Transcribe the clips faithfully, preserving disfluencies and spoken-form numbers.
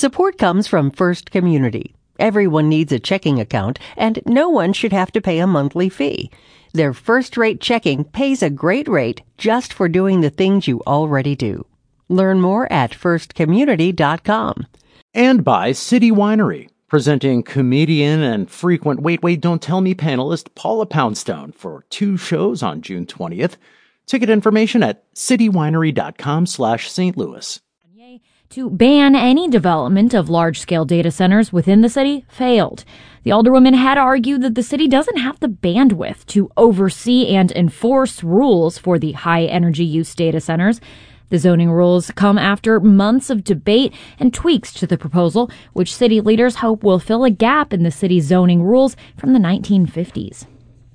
Support comes from First Community. Everyone needs a checking account, and no one should have to pay a monthly fee. Their first-rate checking pays a great rate just for doing the things you already do. Learn more at first community dot com. And by City Winery, presenting comedian and frequent Wait, Wait, Don't Tell Me panelist Paula Poundstone for two shows on June twentieth. Ticket information at citywinery.com slash Saint Louis. To ban any development of large-scale data centers within the city failed. The alderwoman had argued that the city doesn't have the bandwidth to oversee and enforce rules for the high-energy use data centers. The zoning rules come after months of debate and tweaks to the proposal, which city leaders hope will fill a gap in the city's zoning rules from the nineteen fifties.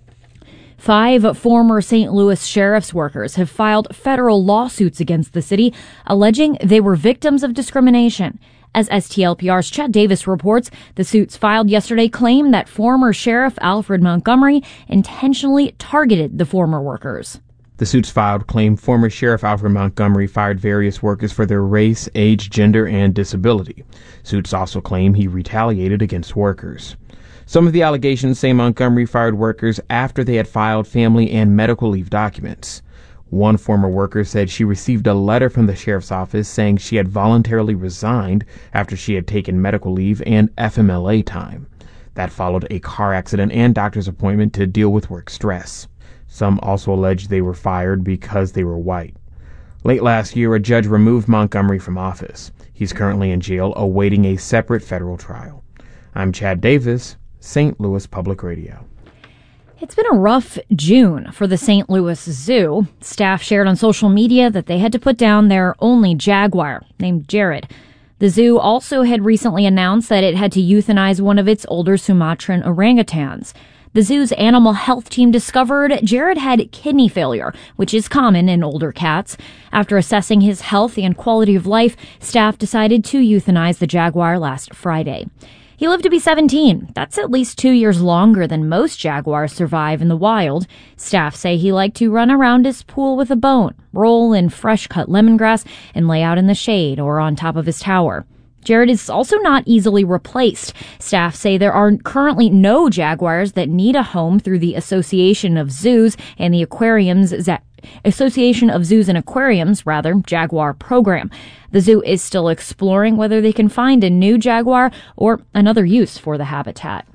Five former Saint Louis sheriff's workers have filed federal lawsuits against the city, alleging they were victims of discrimination. As S T L P R's Chad Davis reports, the suits filed yesterday claim that former Sheriff Alfred Montgomery intentionally targeted the former workers. The suits filed claim former Sheriff Alfred Montgomery fired various workers for their race, age, gender, and disability. Suits also claim he retaliated against workers. Some of the allegations say Montgomery fired workers after they had filed family and medical leave documents. One former worker said she received a letter from the sheriff's office saying she had voluntarily resigned after she had taken medical leave and F M L A time. That followed a car accident and doctor's appointment to deal with work stress. Some also alleged they were fired because they were white. Late last year, a judge removed Montgomery from office. He's currently in jail awaiting a separate federal trial. I'm Chad Davis, Saint Louis Public Radio. It's been a rough June for the Saint Louis Zoo. Staff shared on social media that they had to put down their only jaguar, named Jared. The zoo also had recently announced that it had to euthanize one of its older Sumatran orangutans. The zoo's animal health team discovered Jared had kidney failure, which is common in older cats. After assessing his health and quality of life, staff decided to euthanize the jaguar last Friday. He lived to be seventeen. That's at least two years longer than most jaguars survive in the wild. Staff say he liked to run around his pool with a bone, roll in fresh-cut lemongrass, and lay out in the shade or on top of his tower. Jared is also not easily replaced. Staff say there are currently no jaguars that need a home through the Association of Zoos and the Aquariums Association of Zoos and Aquariums, rather, Jaguar program. The zoo is still exploring whether they can find a new jaguar or another use for the habitat.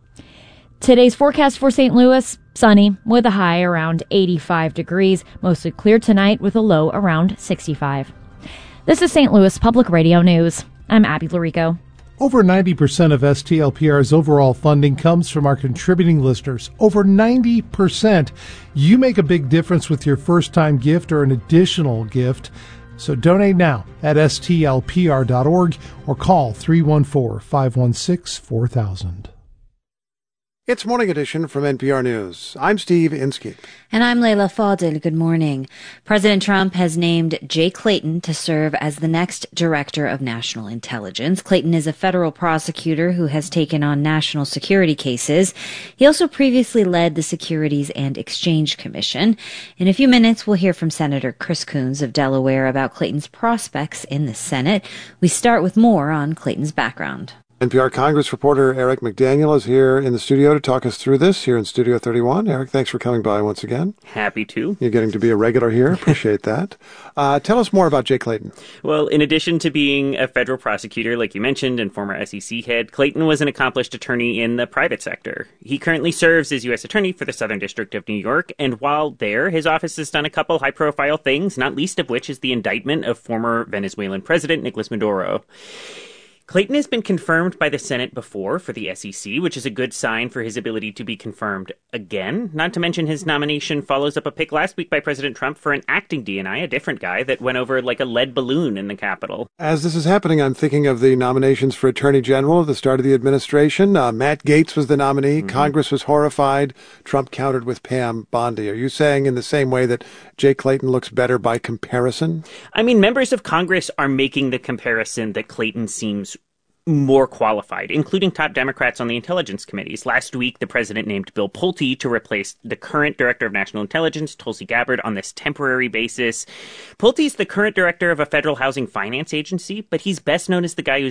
Today's forecast for Saint Louis, sunny with a high around eighty-five degrees, mostly clear tonight with a low around sixty-five. This is Saint Louis Public Radio News. I'm Abby Larico. Over ninety percent of S T L P R's overall funding comes from our contributing listeners. Over ninety percent. You make a big difference with your first-time gift or an additional gift. So donate now at S T L P R dot org or call three one four, five one six, four thousand. It's Morning Edition from N P R News. I'm Steve Inskeep. And I'm Leila Fadel. Good morning. President Trump has named Jay Clayton to serve as the next Director of National Intelligence. Clayton is a federal prosecutor who has taken on national security cases. He also previously led the Securities and Exchange Commission. In a few minutes, we'll hear from Senator Chris Coons of Delaware about Clayton's prospects in the Senate. We start with more on Clayton's background. N P R Congress reporter Eric McDaniel is here in the studio to talk us through this here in Studio thirty-one. Eric, thanks for coming by once again. Happy to. You're getting to be a regular here. Appreciate that. Uh, tell us more about Jay Clayton. Well, in addition to being a federal prosecutor, like you mentioned, and former S E C head, Clayton was an accomplished attorney in the private sector. He currently serves as U S Attorney for the Southern District of New York, and while there, his office has done a couple high-profile things, not least of which is the indictment of former Venezuelan President Nicolas Maduro. Clayton has been confirmed by the Senate before for the S E C, which is a good sign for his ability to be confirmed again. Not to mention his nomination follows up a pick last week by President Trump for an acting D N I, a different guy that went over like a lead balloon in the Capitol. As this is happening, I'm thinking of the nominations for Attorney General at the start of the administration. Uh, Matt Gaetz was the nominee. Mm-hmm. Congress was horrified. Trump countered with Pam Bondi. Are you saying in the same way that Jay Clayton looks better by comparison? I mean, members of Congress are making the comparison that Clayton seems more qualified, including top Democrats on the intelligence committees. Last week, the president named Bill Pulte to replace the current director of national intelligence, Tulsi Gabbard, on this temporary basis. Pulte's the current director of a federal housing finance agency, but he's best known as the guy who's